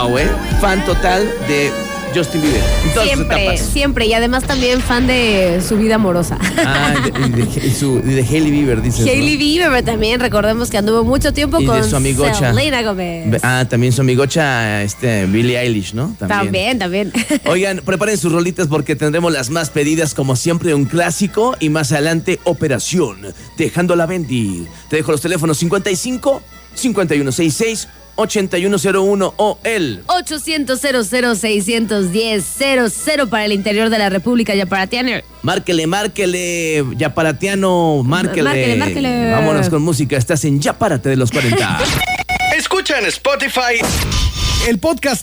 Fan total de Justin Bieber. En todas sus etapas. Siempre. Y además también fan de su vida amorosa. Y de Hailey Bieber, dices, Hailey Bieber también, recordemos que anduvo mucho tiempo y con de su amigocha Selena Gomez. También su amigocha, Billie Eilish, ¿no? También. Oigan, preparen sus rolitas porque tendremos las más pedidas, como siempre, un clásico. Y más adelante, Operación Dejándola Bendy. Te dejo los teléfonos 55 5166 8101 o el 800-00-610-00 para el interior de la República Yaparatiano. Márquele, Yaparatiano, márquele. Vámonos con música, estás en Ya Párate de los 40. Escucha en Spotify el podcast